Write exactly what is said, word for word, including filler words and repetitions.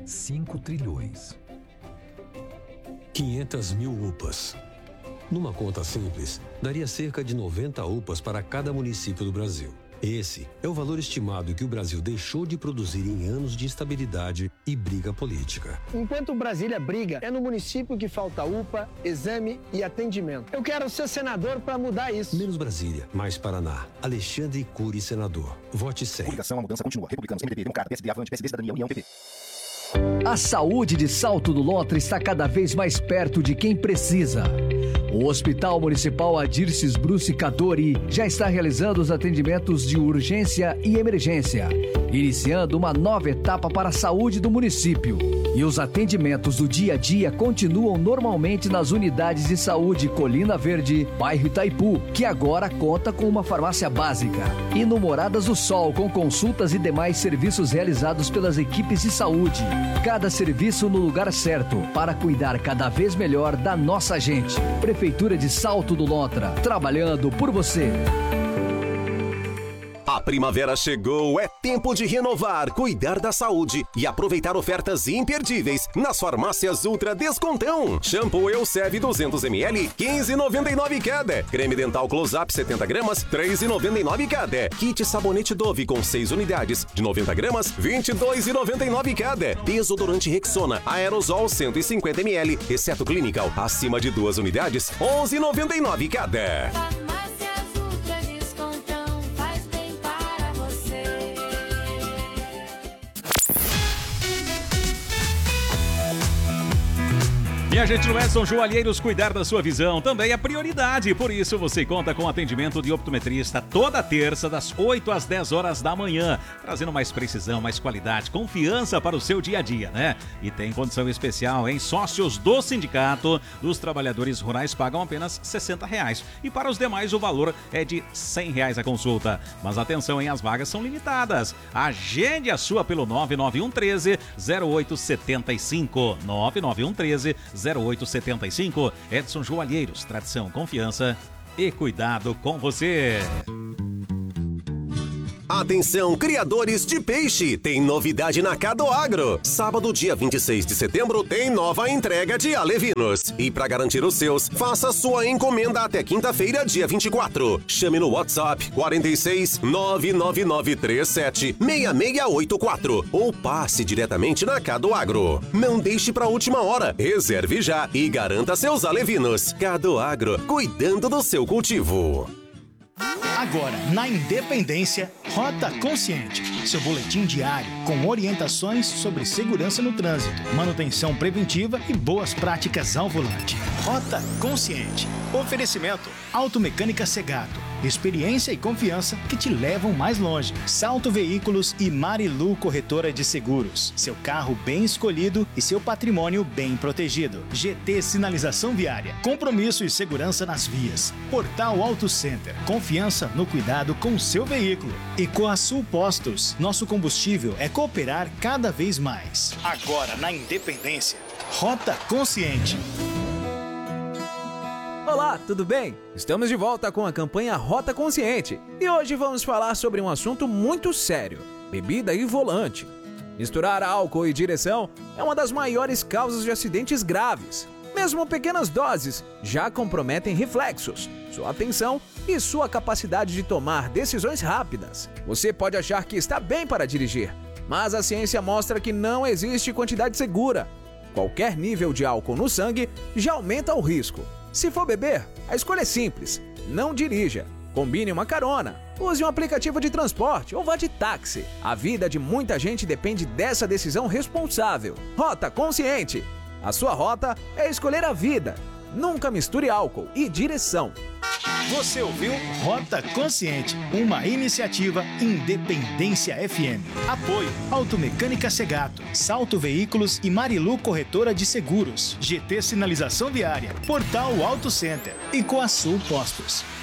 cinco trilhões. quinhentas mil U P As. Numa conta simples, daria cerca de noventa U P As para cada município do Brasil. Esse é o valor estimado que o Brasil deixou de produzir em anos de instabilidade e briga política. Enquanto Brasília briga, é no município que falta U P A, exame e atendimento. Eu quero ser senador para mudar isso. Menos Brasília, mais Paraná. Alexandre Cury, senador. Vote cem. Coligação, a mudança continua. Republicanos, M D B, Democrata, P S D, Avante, P S D, Cidadania, União, P P. A saúde de Salto do Lontra está cada vez mais perto de quem precisa. O Hospital Municipal Adirces Bruce Cadori já está realizando os atendimentos de urgência e emergência, iniciando uma nova etapa para a saúde do município. E os atendimentos do dia a dia continuam normalmente nas unidades de saúde Colina Verde, bairro Itaipu, que agora conta com uma farmácia básica. E no Moradas do Sol, com consultas e demais serviços realizados pelas equipes de saúde. Cada serviço no lugar certo, para cuidar cada vez melhor da nossa gente. Prefeitura de Salto do Lontra, trabalhando por você. A primavera chegou, é tempo de renovar, cuidar da saúde e aproveitar ofertas imperdíveis nas farmácias Ultra Descontão. Shampoo Elseve duzentos mililitros, quinze reais e noventa e nove centavos cada. Creme dental Close-Up setenta gramas, três reais e noventa e nove centavos cada. Kit sabonete Dove com seis unidades, de noventa gramas, vinte e dois reais e noventa e nove centavos cada. Desodorante Rexona Aerosol cento e cinquenta mililitros, exceto Clinical, acima de duas unidades, onze reais e noventa e nove centavos cada. Minha gente, no Edson Joalheiros, cuidar da sua visão também é prioridade. Por isso, você conta com atendimento de optometrista toda terça, das oito às dez horas da manhã, trazendo mais precisão, mais qualidade, confiança para o seu dia a dia, né? E tem condição especial, hein? Sócios do Sindicato dos Trabalhadores Rurais pagam apenas sessenta reais. E para os demais, o valor é de cem reais a consulta. Mas atenção, hein? As vagas são limitadas. Agende a sua pelo nove nove um um três zero oito sete cinco. nove nove um um três zero oito sete cinco. Edson Joalheiros, tradição, confiança e cuidado com você. Atenção, criadores de peixe! Tem novidade na Cadoagro. Sábado, dia vinte e seis de setembro, tem nova entrega de alevinos. E para garantir os seus, faça sua encomenda até quinta-feira, dia vinte e quatro. Chame no WhatsApp quarenta e seis, nove nove nove três sete, seis seis oito quatro ou passe diretamente na Cadoagro. Não deixe para a última hora. Reserve já e garanta seus alevinos. Cadoagro, cuidando do seu cultivo. Agora, na Independência, Rota Consciente, seu boletim diário com orientações sobre segurança no trânsito, manutenção preventiva e boas práticas ao volante. Rota Consciente. Oferecimento: Automecânica Segato. Experiência e confiança que te levam mais longe. Salto Veículos e Marilu Corretora de Seguros. Seu carro bem escolhido e seu patrimônio bem protegido. G T Sinalização Viária. Compromisso e segurança nas vias. Portal Auto Center. Confiança no cuidado com o seu veículo. Ecoasul Postos. Nosso combustível é cooperar cada vez mais. Agora na Independência. Rota Consciente. Olá, tudo bem? Estamos de volta com a campanha Rota Consciente e hoje vamos falar sobre um assunto muito sério: bebida e volante. Misturar álcool e direção é uma das maiores causas de acidentes graves. Mesmo pequenas doses já comprometem reflexos, sua atenção e sua capacidade de tomar decisões rápidas. Você pode achar que está bem para dirigir, mas a ciência mostra que não existe quantidade segura. Qualquer nível de álcool no sangue já aumenta o risco. Se for beber, a escolha é simples: não dirija. Combine uma carona, use um aplicativo de transporte ou vá de táxi. A vida de muita gente depende dessa decisão responsável. Rota Consciente. A sua rota é escolher a vida. Nunca misture álcool e direção. Você ouviu Rota Consciente, uma iniciativa Independência F M. Apoio: Automecânica Segato, Salto Veículos e Marilu Corretora de Seguros, G T Sinalização Viária, Portal Auto Center e Coasul Postos.